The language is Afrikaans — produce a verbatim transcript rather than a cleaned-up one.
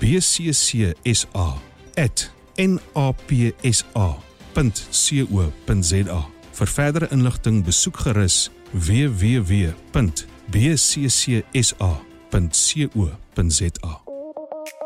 b c c s a at n a p s a punt co punt z a. Vir verdere inligting besoek gerus w w w punt b c c s a punt co punt z a.